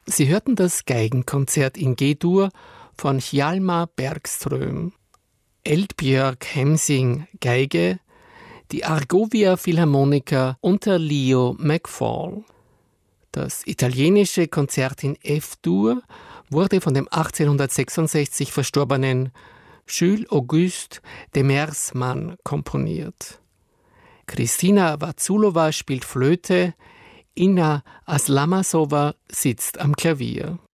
Sie hörten das Geigenkonzert in G-Dur von Hjalmar Bergström. Eldbjörg Hemsing Geige, die Argovia Philharmoniker unter Leo McFall. Das italienische Konzert in F-Dur wurde von dem 1866 verstorbenen Jules Auguste de Mersmann komponiert. Kristina Vaculova spielt Flöte, Inna Aslamasova sitzt am Klavier.